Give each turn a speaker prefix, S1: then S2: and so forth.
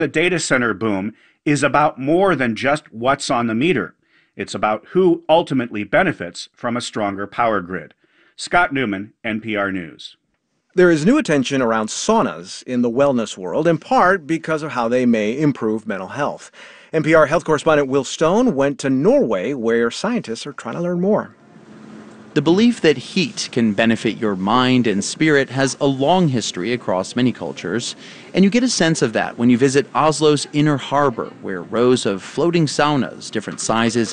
S1: The data center boom is about more than just what's on the meter. It's about who ultimately benefits from a stronger power grid. Scott Newman, NPR News.
S2: There is new attention around saunas in the wellness world, in part because of how they may improve mental health. NPR health correspondent Will Stone went to Norway, where scientists are trying to learn more.
S3: The belief that heat can benefit your mind and spirit has a long history across many cultures, and you get a sense of that when you visit Oslo's Inner Harbor, where rows of floating saunas, different sizes